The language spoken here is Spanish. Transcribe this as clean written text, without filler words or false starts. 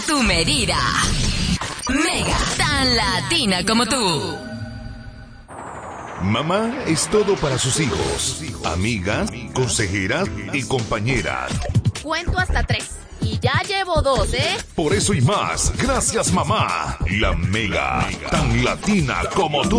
tu medida. Mega, tan latina como tú. Mamá es todo para sus hijos, amigas, consejeras y compañeras. Cuento hasta 3 y ya llevo 2, ¿eh? Por eso y más, gracias mamá. La Mega, tan latina como tú.